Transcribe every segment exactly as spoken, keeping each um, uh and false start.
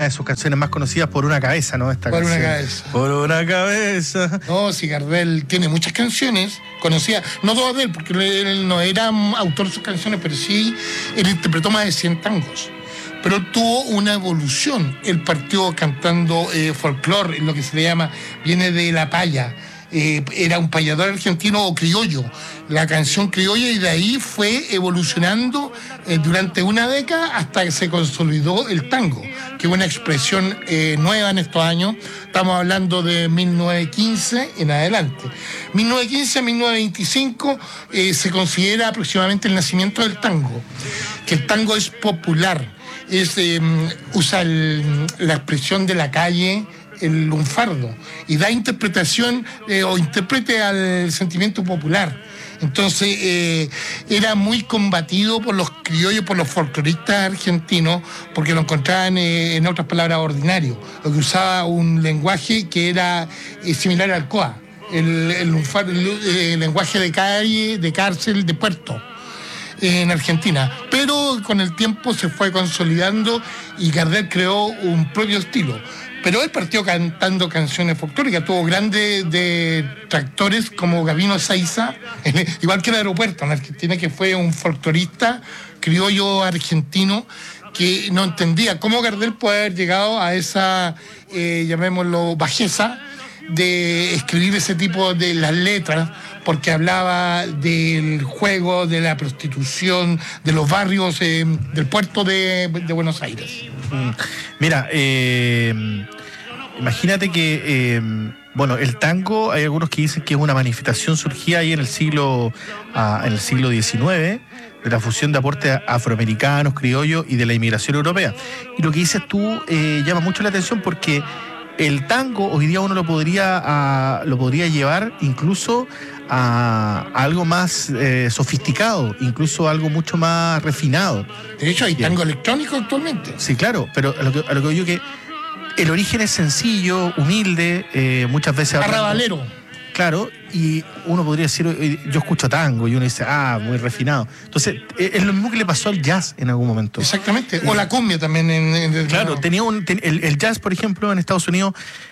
de sus canciones más conocidas, Por una cabeza, ¿no? Esta Por canción. una cabeza. Por una cabeza. No, sí, Gardel tiene muchas canciones conocidas, no todas de él, porque él no era autor de sus canciones, pero sí, él interpretó más de cien tangos. Pero tuvo una evolución. Él partió cantando eh, folclore, lo que se le llama, viene de la paya. Eh, era un payador argentino o criollo, la canción criolla, y de ahí fue evolucionando eh, durante una década hasta que se consolidó el tango, que es una expresión eh, nueva en estos años. Estamos hablando de mil novecientos quince en adelante. mil novecientos quince a mil novecientos veinticinco eh, se considera aproximadamente el nacimiento del tango, que el tango es popular, es, eh, usa el, la expresión de la calle, el lunfardo, y da interpretación eh, o interprete al sentimiento popular. Entonces eh, era muy combatido por los criollos, por los folcloristas argentinos, porque lo encontraban eh, en otras palabras ordinario, lo que usaba un lenguaje que era eh, similar al coa, el, el, lunfardo, el, el lenguaje de calle, de cárcel, de puerto en Argentina, pero con el tiempo se fue consolidando y Gardel creó un propio estilo. Pero él partió cantando canciones folclóricas, tuvo grandes detractores como Gabino Saiza, igual que el Aeropuerto en Argentina, que fue un folclorista criollo argentino que no entendía cómo Gardel puede haber llegado a esa, eh, llamémoslo, bajeza de escribir ese tipo de las letras, porque hablaba del juego, de la prostitución, de los barrios eh, del puerto de, de Buenos Aires. Mm. Mira, eh, imagínate que, eh, bueno, el tango, hay algunos que dicen que es una manifestación surgida ahí en el siglo, ah, en el siglo diecinueve, de la fusión de aportes afroamericanos, criollos y de la inmigración europea. Y lo que dices tú eh, llama mucho la atención porque el tango hoy día uno lo podría, a, lo podría llevar incluso a, a algo más eh, sofisticado, incluso algo mucho más refinado. De hecho, hay Bien. tango electrónico actualmente. Sí, claro, pero a lo que, a lo que digo que el origen es sencillo, humilde, eh, muchas veces... Arrabalero. Claro, y uno podría decir, yo escucho tango, y uno dice, ah, muy refinado. Entonces, es lo mismo que le pasó al jazz en algún momento. Exactamente, o la cumbia también. En, en, claro, no. tenía un, ten, el, el jazz, por ejemplo, en Estados Unidos,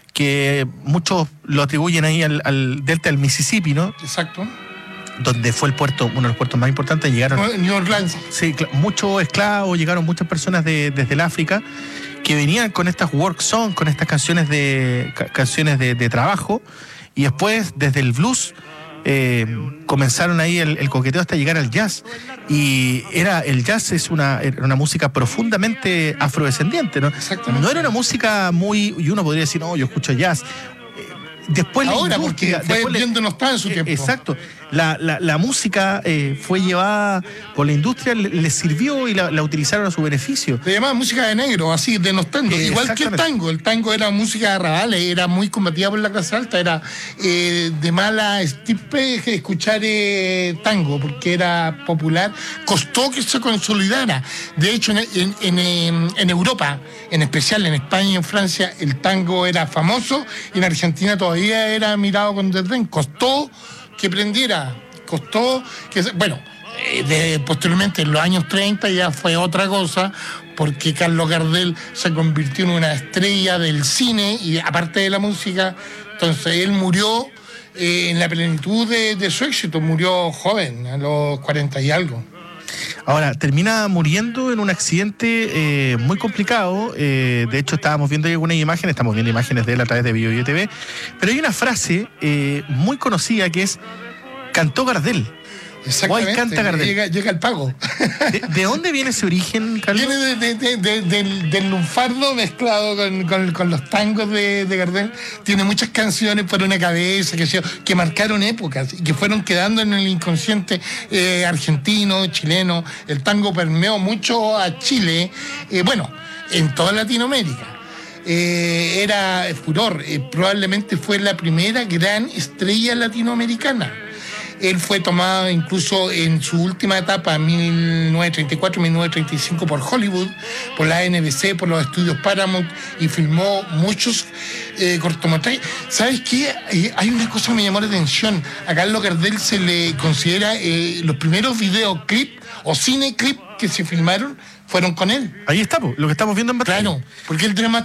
que muchos lo atribuyen ahí al, al delta del Mississippi, ¿no? Exacto. Donde fue el puerto, uno de los puertos más importantes, llegaron... New Orleans. Sí, muchos esclavos, llegaron muchas personas de, desde el África, que venían con estas work songs, con estas canciones de, ca, canciones de, de trabajo, y después, desde el blues, eh, comenzaron ahí el, el coqueteo hasta llegar al jazz. Y era el jazz es una, era una música profundamente afrodescendiente, ¿no? Exactamente. No era una música muy... Y uno podría decir, no, yo escucho jazz. Después ahora, la porque fue después viendo no estaba en su tiempo. Exacto. La, la, la música eh, fue llevada por la industria, les le sirvió y la, la utilizaron a su beneficio. Se llamaba música de negro, así, denostando. Eh, Igual que el tango. El tango era música de arrabales, era muy combatida por la clase alta, era eh, de mala estirpe escuchar eh, tango, porque era popular. Costó que se consolidara. De hecho, en, en, en, en Europa, en especial en España y en Francia, el tango era famoso, y en Argentina todavía era mirado con desdén. Costó que prendiera, costó que... Bueno, eh, de, posteriormente en los años treinta ya fue otra cosa, porque Carlos Gardel se convirtió en una estrella del cine y aparte de la música. Entonces él murió eh, en la plenitud de, de su éxito, murió joven, a los cuarenta y algo. Ahora, termina muriendo en un accidente eh, muy complicado. Eh, de hecho, estábamos viendo algunas imágenes, estamos viendo imágenes de él a través de Bio Bio T V, pero hay una frase eh, muy conocida que es, cantó Gardel. Exactamente, canta Gardel. Llega, llega el pago. ¿De, ¿De dónde viene ese origen, Carlos? Viene de, de, de, de, del, del lunfardo mezclado con, con, con los tangos de, de Gardel. Tiene muchas canciones por una cabeza que, que marcaron épocas y que fueron quedando en el inconsciente eh, argentino, chileno. El tango permeó mucho a Chile, eh, bueno, en toda Latinoamérica. Eh, era furor, eh, probablemente fue la primera gran estrella latinoamericana. Él fue tomado incluso en su última etapa, mil novecientos treinta y cuatro a mil novecientos treinta y cinco, por Hollywood, por la N B C, por los estudios Paramount, y filmó muchos eh, cortometrajes. ¿Sabes qué? Eh, hay una cosa que me llamó la atención. A Carlos Gardel se le considera eh, los primeros videoclips o cineclips que se filmaron fueron con él. Ahí está, lo que estamos viendo en pantalla. Claro, porque él tiene más